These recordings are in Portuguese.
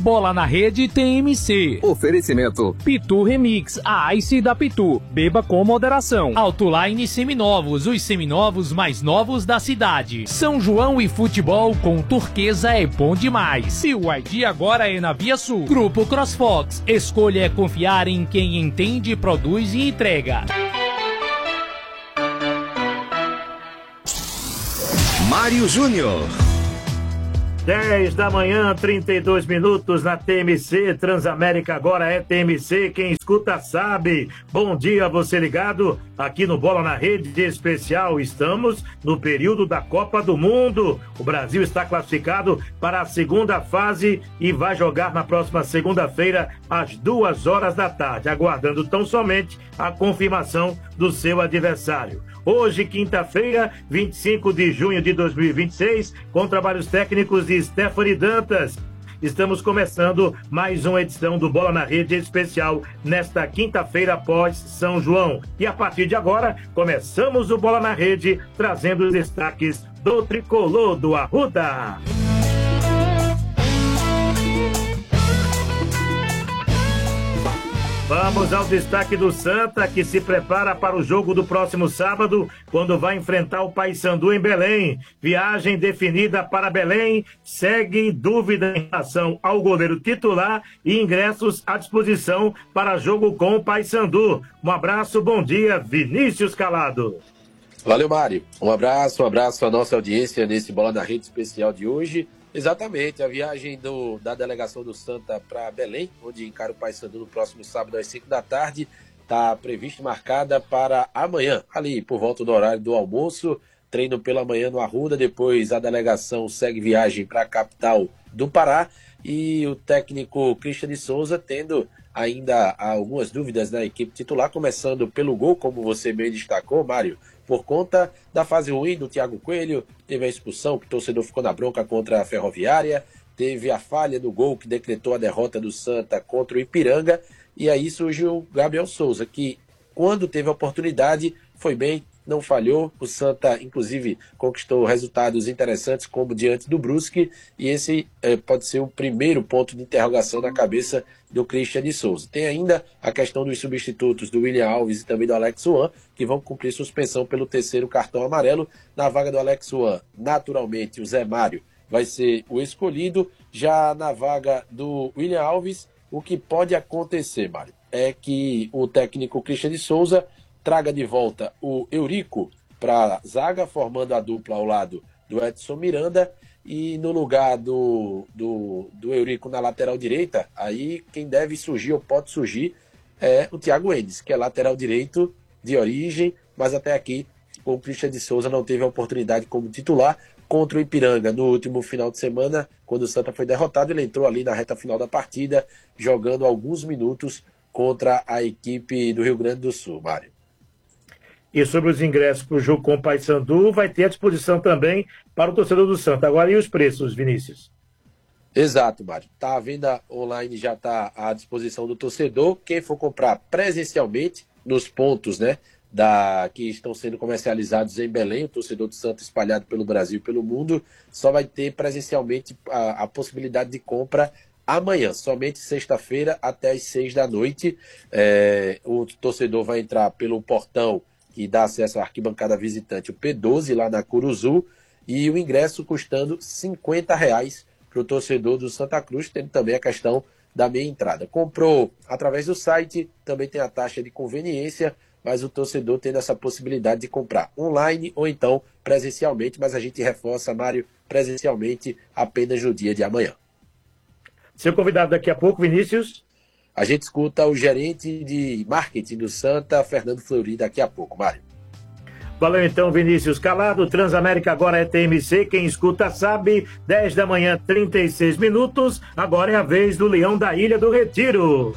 Bola na Rede TMC. Oferecimento Pitu Remix, a Ice da Pitu. Beba com moderação. Autoline Seminovos, os seminovos mais novos da cidade. São João e futebol com Turquesa é bom demais. Se o ID agora é na Via Sul. Grupo CrossFox. Escolha é confiar em quem entende, produz e entrega. Mário Júnior. 10 da manhã, 32 minutos na TMC. Transamérica agora é TMC. Quem escuta sabe. Bom dia, você ligado aqui no Bola na Rede Especial. Estamos no período da Copa do Mundo. O Brasil está classificado para a segunda fase e vai jogar na próxima segunda-feira às 2 da tarde, aguardando tão somente a confirmação do seu adversário. Hoje, quinta-feira, 25 de junho de 2026, com trabalhos técnicos de Stephanie Dantas. Estamos começando mais uma edição do Bola na Rede Especial nesta quinta-feira após São João. E a partir de agora, começamos o Bola na Rede, trazendo os destaques do Tricolor do Arruda. Vamos ao destaque do Santa, que se prepara para o jogo do próximo sábado, quando vai enfrentar o Paysandu em Belém. Viagem definida para Belém, segue dúvida em relação ao goleiro titular e ingressos à disposição para jogo com o Paysandu. Um abraço, bom dia, Vinícius Calado. Valeu, Mário. Um abraço à nossa audiência nesse Bola na Rede especial de hoje. Exatamente, a viagem da delegação do Santa para Belém, onde encara o Paysandu no próximo sábado às 5 da tarde, está prevista e marcada para amanhã, ali por volta do horário do almoço, treino pela manhã no Arruda, depois a delegação segue viagem para a capital do Pará e o técnico Christian de Souza tendo ainda algumas dúvidas na equipe titular, começando pelo gol, como você bem destacou, Mário, por conta da fase ruim do Thiago Coelho, teve a expulsão, que o torcedor ficou na bronca contra a Ferroviária, teve a falha do gol que decretou a derrota do Santa contra o Ipiranga, e aí surgiu o Gabriel Souza, que quando teve a oportunidade foi bem, não falhou, o Santa inclusive conquistou resultados interessantes como diante do Brusque, e esse pode ser o primeiro ponto de interrogação na cabeça do Christian de Souza. Tem ainda a questão dos substitutos do William Alves e também do Alex Juan, que vão cumprir suspensão pelo terceiro cartão amarelo. Na vaga do Alex Juan, naturalmente o Zé Mário vai ser o escolhido. Já na vaga do William Alves, o que pode acontecer, Mário, é que o técnico Christian de Souza traga de volta o Eurico para a zaga, formando a dupla ao lado do Edson Miranda, e no lugar do Eurico na lateral direita, aí quem deve surgir ou pode surgir é o Thiago Enes, que é lateral direito de origem, mas até aqui o Christian de Souza não teve a oportunidade como titular contra o Ipiranga no último final de semana, quando o Santa foi derrotado. Ele entrou ali na reta final da partida, jogando alguns minutos contra a equipe do Rio Grande do Sul, Mário. E sobre os ingressos para o jogo com o Paysandu, vai ter à disposição também para o torcedor do Santa. Agora, e os preços, Vinícius? Exato, Mário. A venda online já está à disposição do torcedor. Quem for comprar presencialmente nos pontos, né, que estão sendo comercializados em Belém, o torcedor do Santa espalhado pelo Brasil e pelo mundo, só vai ter presencialmente a possibilidade de compra amanhã, somente sexta-feira até às 6 da noite. O torcedor vai entrar pelo portão que dá acesso à arquibancada visitante, o P12, lá na Curuzu, e o ingresso custando R$ 50 para o torcedor do Santa Cruz, tendo também a questão da meia entrada. Comprou através do site, também tem a taxa de conveniência, mas o torcedor tendo essa possibilidade de comprar online ou então presencialmente, mas a gente reforça, Mário, presencialmente apenas no dia de amanhã. Seu convidado daqui a pouco, Vinícius. A gente escuta o gerente de marketing do Santa, Fernando Fleury, daqui a pouco, Mário. Valeu então, Vinícius Calado. Transamérica agora é TMC, quem escuta sabe. 10 da manhã, 36 minutos. Agora é a vez do Leão da Ilha do Retiro.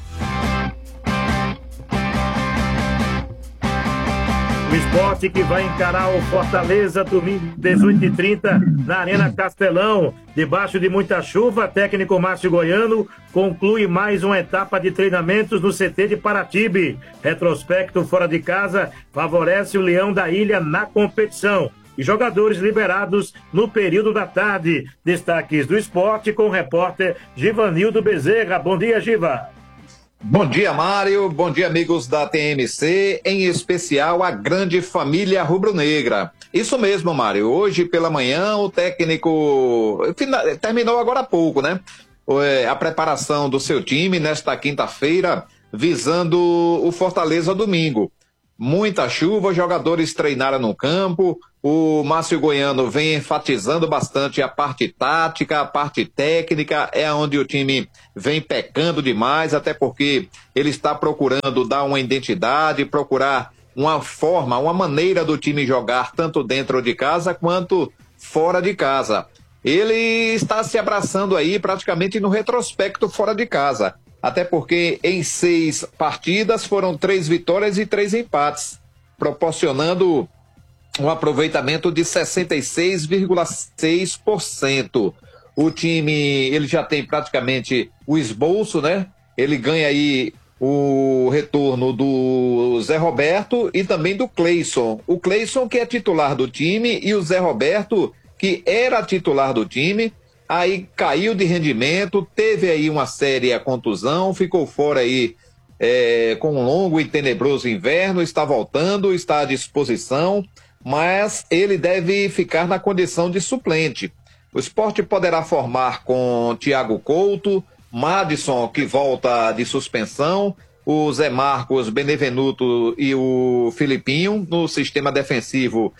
O Sport que vai encarar o Fortaleza domingo 18h30 na Arena Castelão. Debaixo de muita chuva, técnico Márcio Goiano conclui mais uma etapa de treinamentos no CT de Paratibe. Retrospecto fora de casa favorece o Leão da Ilha na competição. e jogadores liberados no período da tarde. Destaques do esporte com o repórter Givanildo Bezerra. Bom dia, Giva. Bom dia, Mário. Bom dia, amigos da TMC, em especial a grande família rubro-negra. Isso mesmo, Mário. Hoje pela manhã o técnico terminou agora há pouco, né? A preparação do seu time nesta quinta-feira, visando o Fortaleza domingo. Muita chuva, os jogadores treinaram no campo. O Márcio Goiano vem enfatizando bastante a parte tática, a parte técnica, é onde o time vem pecando demais, até porque ele está procurando dar uma identidade, procurar uma forma, uma maneira do time jogar tanto dentro de casa quanto fora de casa. Ele está se abraçando aí praticamente no retrospecto fora de casa. Até porque em 6 partidas foram 3 vitórias e 3 empates, proporcionando um aproveitamento de 66,6%. O time, ele já tem praticamente o esboço, né? Ele ganha aí o retorno do Zé Roberto e também do Cleison. O Cleison que é titular do time e o Zé Roberto que era titular do time. Aí caiu de rendimento, teve aí uma séria contusão, ficou fora aí com um longo e tenebroso inverno, está voltando, está à disposição, mas ele deve ficar na condição de suplente. O Sport poderá formar com Thiago Couto, Madison, que volta de suspensão, o Zé Marcos, Benevenuto e o Filipinho. No sistema defensivo,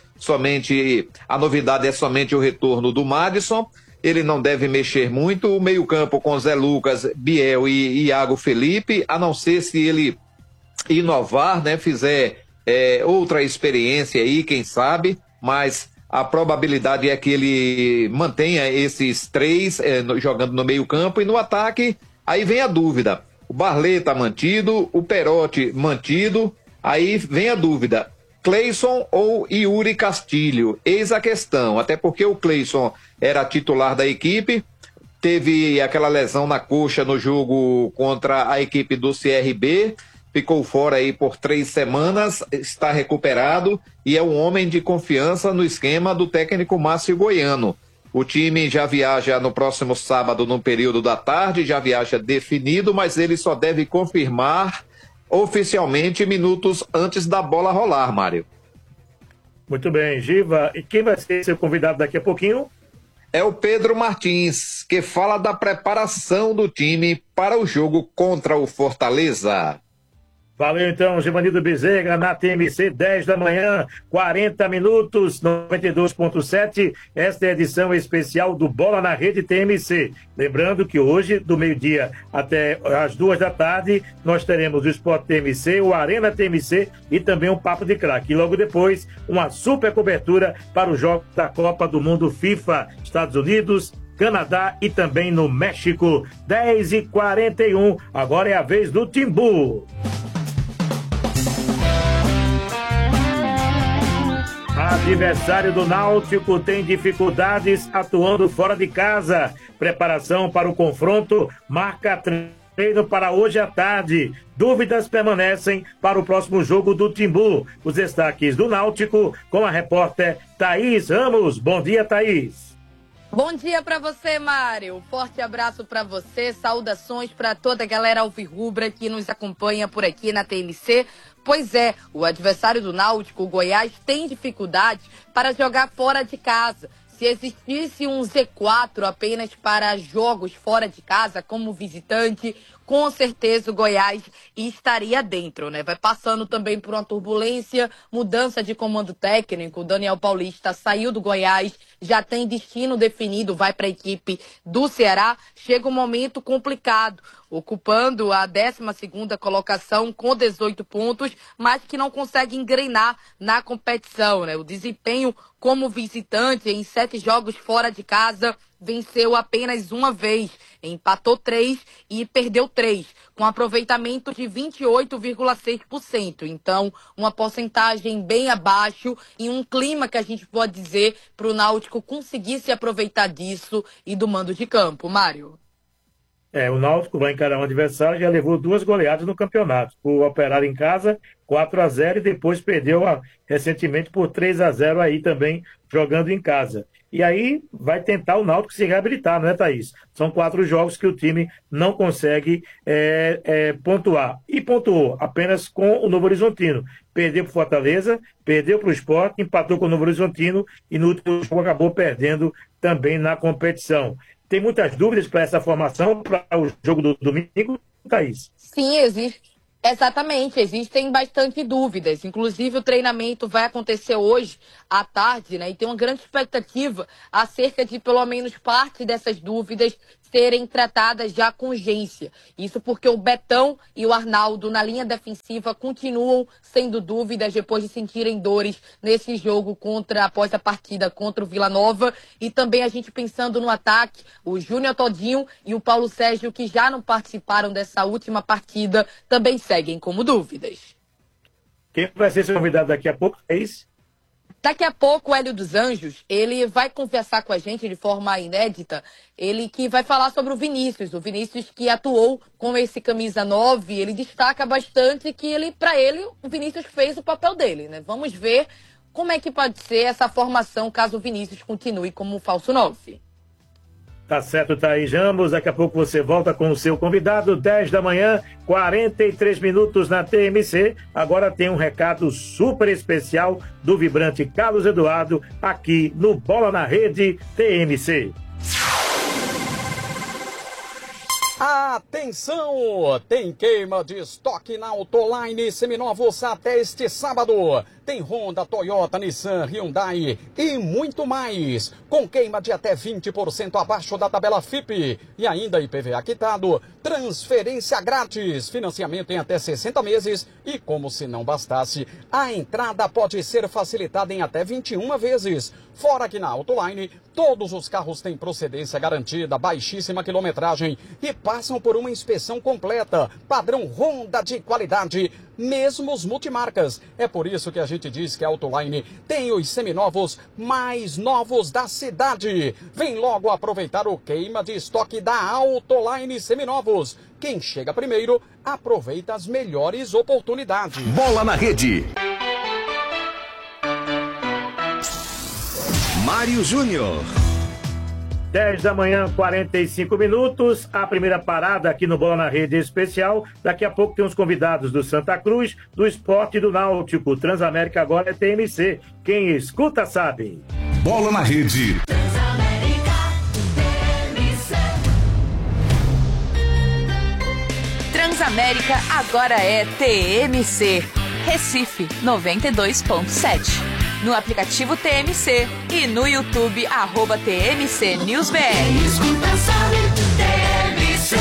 a novidade é somente o retorno do Madison. Ele não deve mexer muito. O meio-campo com Zé Lucas, Biel e Iago Felipe, a não ser se ele inovar, né? Fizer outra experiência aí, quem sabe, mas a probabilidade é que ele mantenha esses 3 jogando no meio-campo. E no ataque, aí vem a dúvida. O Barleta mantido, o Perotti mantido, aí vem a dúvida. Cleison ou Yuri Castilho? Eis a questão, até porque o Cleison era titular da equipe, teve aquela lesão na coxa no jogo contra a equipe do CRB, ficou fora aí por 3 semanas, está recuperado e é um homem de confiança no esquema do técnico Márcio Goiano. O time já viaja no próximo sábado no período da tarde, já viaja definido, mas ele só deve confirmar oficialmente minutos antes da bola rolar, Mário. Muito bem, Giva. E quem vai ser seu convidado daqui a pouquinho? É o Pedro Martins, que fala da preparação do time para o jogo contra o Fortaleza. Valeu então, Givanildo Bezerra, na TMC, 10 da manhã, 40 minutos, 92.7. Esta é a edição especial do Bola na Rede TMC. Lembrando que hoje, do meio-dia até as 2 da tarde, nós teremos o Sport TMC, o Arena TMC e também um Papo de Craque. E logo depois, uma super cobertura para os Jogos da Copa do Mundo FIFA, Estados Unidos, Canadá e também no México. 10h41, agora é a vez do Timbu. Adversário do Náutico tem dificuldades atuando fora de casa. Preparação para o confronto, marca treino para hoje à tarde. Dúvidas permanecem para o próximo jogo do Timbu. Os destaques do Náutico com a repórter Thaís Ramos. Bom dia, Thaís. Bom dia para você, Mário. Forte abraço para você, saudações para toda a galera alvirrubra que nos acompanha por aqui na TMC. Pois é, o adversário do Náutico, o Goiás, tem dificuldade para jogar fora de casa. Se existisse um Z4 apenas para jogos fora de casa, como visitante, com certeza o Goiás estaria dentro, né? Vai passando também por uma turbulência, mudança de comando técnico. O Daniel Paulista saiu do Goiás, já tem destino definido, vai para a equipe do Ceará. Chega um momento complicado, ocupando a 12ª colocação com 18 pontos, mas que não consegue engrenar na competição, né? O desempenho como visitante em 7 jogos fora de casa, venceu apenas uma vez, empatou 3 e perdeu 3, com aproveitamento de 28,6%. Então, uma porcentagem bem abaixo e um clima que a gente pode dizer para o Náutico conseguir se aproveitar disso e do mando de campo. Mário. O Náutico vai encarar um adversário que já levou 2 goleadas no campeonato. O Operário em casa, 4-0, e depois perdeu recentemente por 3-0 aí também, jogando em casa. E aí vai tentar o Náutico se reabilitar, não é, Thaís? São 4 jogos que o time não consegue pontuar. E pontuou apenas com o Novo Horizontino. Perdeu para o Fortaleza, perdeu para o Sport, empatou com o Novo Horizontino e no último jogo acabou perdendo também na competição. Tem muitas dúvidas para essa formação, para o jogo do domingo, Thaís? Sim, existe. Exatamente, existem bastante dúvidas. Inclusive, o treinamento vai acontecer hoje à tarde, né? E tem uma grande expectativa acerca de pelo menos parte dessas dúvidas serem tratadas já com urgência. Isso porque o Betão e o Arnaldo na linha defensiva continuam sendo dúvidas depois de sentirem dores nesse jogo após a partida contra o Vila Nova. E também a gente pensando no ataque, o Júnior Todinho e o Paulo Sérgio, que já não participaram dessa última partida, também seguem como dúvidas. Quem vai ser seu convidado daqui a pouco, é isso? Daqui a pouco, o Hélio dos Anjos, ele vai conversar com a gente de forma inédita, ele que vai falar sobre o Vinícius que atuou com esse camisa 9, ele destaca bastante que para ele, o Vinícius fez o papel dele, né? Vamos ver como é que pode ser essa formação caso o Vinícius continue como falso 9. Tá certo, Thaís Ramos. Daqui a pouco você volta com o seu convidado, 10 da manhã, 43 minutos na TMC. Agora tem um recado super especial do vibrante Carlos Eduardo aqui no Bola na Rede TMC. Atenção! Tem queima de estoque na Autoline seminovos até este sábado. Tem Honda, Toyota, Nissan, Hyundai e muito mais. Com queima de até 20% abaixo da tabela FIPE. E ainda IPVA quitado, transferência grátis, financiamento em até 60 meses. E como se não bastasse, a entrada pode ser facilitada em até 21 vezes. Fora que na Autoline, todos os carros têm procedência garantida, baixíssima quilometragem e passam por uma inspeção completa, padrão Honda de qualidade, mesmo os multimarcas. É por isso que a gente diz que a Autoline tem os seminovos mais novos da cidade. Vem logo aproveitar o queima de estoque da Autoline Seminovos. Quem chega primeiro, aproveita as melhores oportunidades. Bola na Rede. Mário Júnior. 10 da manhã, 45 minutos. A primeira parada aqui no Bola na Rede especial. Daqui a pouco tem os convidados do Santa Cruz, do Sport e do Náutico. Transamérica agora é TMC. Quem escuta sabe. Bola na Rede. Transamérica agora é TMC. Recife 92.7. No aplicativo TMC e no YouTube, @TMC News BR. Escuta, sabe, TMC.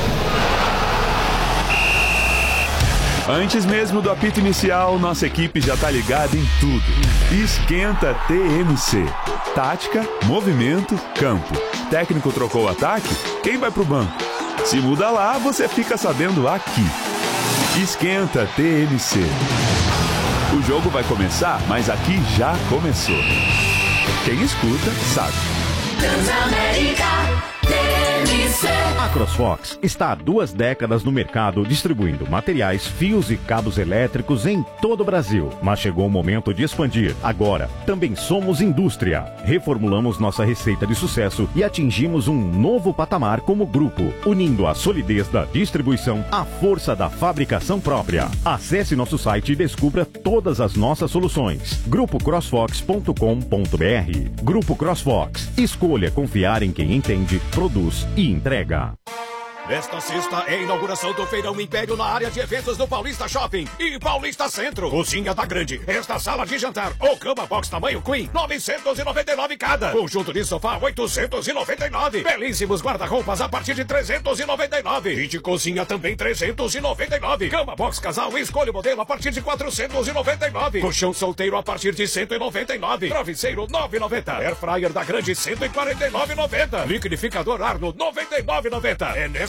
Antes mesmo do apito inicial, nossa equipe já tá ligada em tudo. Esquenta TMC. Tática, movimento, campo. Técnico trocou o ataque? Quem vai pro banco? Se muda lá, você fica sabendo aqui. Esquenta TMC. O jogo vai começar, mas aqui já começou. Quem escuta, sabe. Transamérica TMC. A CrossFox está há 2 décadas no mercado distribuindo materiais, fios e cabos elétricos em todo o Brasil. Mas chegou o momento de expandir. Agora, também somos indústria. Reformulamos nossa receita de sucesso e atingimos um novo patamar como grupo, unindo a solidez da distribuição à força da fabricação própria. Acesse nosso site e descubra todas as nossas soluções. GrupoCrossFox.com.br. Grupo CrossFox. Escolha confiar em quem entende, produz e entrega. Nesta sexta é a inauguração do Feirão Império na área de eventos do Paulista Shopping e Paulista Centro. Cozinha da Grande, esta sala de jantar ou cama box tamanho Queen, 999 cada. Conjunto de sofá, 899. Belíssimos guarda-roupas a partir de 399. E de cozinha também 399. Cama box casal, escolha o modelo a partir de 499. Colchão solteiro a partir de 199. Travesseiro, 990. Air fryer da Grande, 149,90. Liquidificador Arno, 99,90. É nesta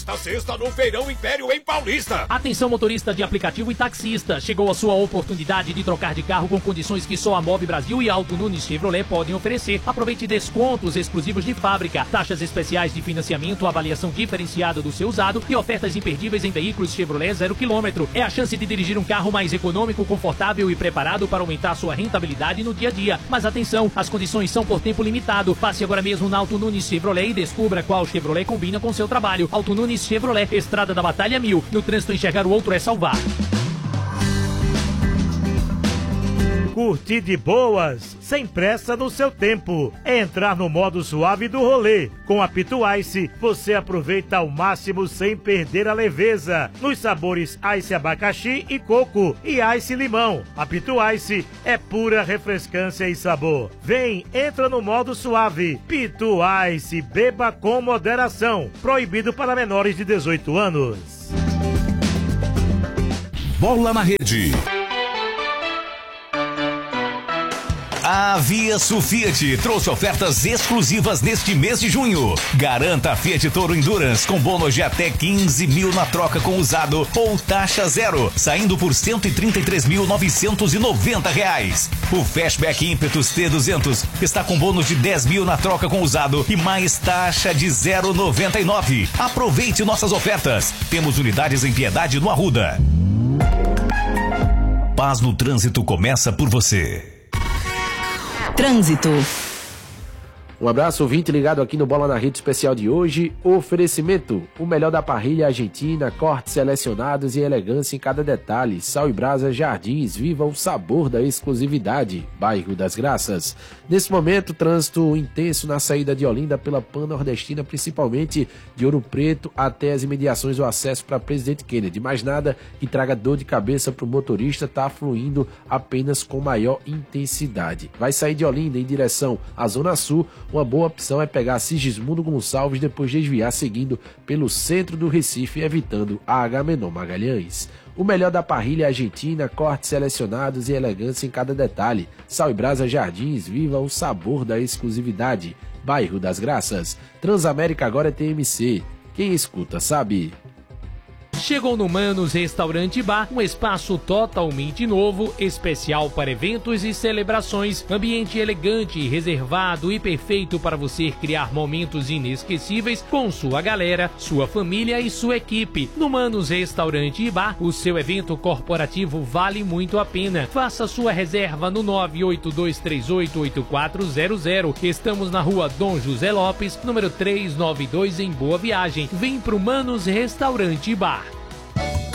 Esta sexta no Feirão Império em Paulista. Atenção motorista de aplicativo e taxista, chegou a sua oportunidade de trocar de carro com condições que só a Mob Brasil e Auto Nunes Chevrolet podem oferecer. Aproveite descontos exclusivos de fábrica, taxas especiais de financiamento, avaliação diferenciada do seu usado e ofertas imperdíveis em veículos Chevrolet 0 km. É a chance de dirigir um carro mais econômico, confortável e preparado para aumentar sua rentabilidade no dia a dia. Mas atenção, as condições são por tempo limitado. Passe agora mesmo na Auto Nunes Chevrolet e descubra qual Chevrolet combina com seu trabalho. Auto Nunes Chevrolet, Estrada da Batalha 1000. No trânsito, enxergar o outro é salvar. Curtir de boas, sem pressa no seu tempo. É entrar no modo suave do rolê. Com a Pitu Ice, você aproveita ao máximo sem perder a leveza. Nos sabores Ice abacaxi e coco e Ice limão. A Pitu Ice é pura refrescância e sabor. Vem, entra no modo suave. Pitu Ice, beba com moderação. Proibido para menores de 18 anos. Bola na Rede. A Via Sul Fiat trouxe ofertas exclusivas neste mês de junho. Garanta a Fiat Toro Endurance com bônus de até 15 mil na troca com usado ou taxa zero, saindo por R$ 133.990. O Fastback Impetus T200 está com bônus de 10 mil na troca com usado e mais taxa de 0,99. Aproveite nossas ofertas. Temos unidades em Piedade no Arruda. Paz no Trânsito começa por você. Trânsito. Um abraço, ouvinte ligado aqui no Bola na Rede especial de hoje. Oferecimento, o melhor da parrilha argentina, cortes selecionados e elegância em cada detalhe. Sal e Brasa Jardins, viva o sabor da exclusividade. Bairro das Graças. Nesse momento, trânsito intenso na saída de Olinda pela Pan-Nordestina, principalmente de Ouro Preto até as imediações do acesso para Presidente Kennedy. Mais nada que traga dor de cabeça para o motorista, está fluindo apenas com maior intensidade. Vai sair de Olinda em direção à Zona Sul. Uma boa opção é pegar Sigismundo Gonçalves, depois desviar seguindo pelo centro do Recife, evitando a Agamenon Magalhães. O melhor da parrilha argentina, cortes selecionados e elegância em cada detalhe. Sal e Brasa Jardins, viva o sabor da exclusividade. Bairro das Graças. Transamérica agora é TMC. Quem escuta sabe. Chegou no Manos Restaurante e Bar, um espaço totalmente novo, especial para eventos e celebrações, ambiente elegante, reservado e perfeito para você criar momentos inesquecíveis com sua galera, sua família e sua equipe. No Manos Restaurante e Bar, o seu evento corporativo vale muito a pena. Faça sua reserva no 982388400. Estamos na rua Dom José Lopes, número 392 em Boa Viagem. Vem pro Manos Restaurante e Bar.